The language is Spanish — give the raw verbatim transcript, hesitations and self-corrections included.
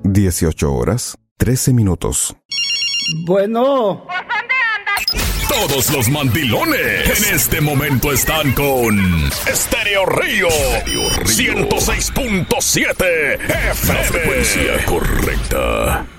dieciocho horas, trece minutos. Bueno. Todos los mandilones en este momento están con Estéreo Río, ciento seis punto siete F M. La frecuencia correcta.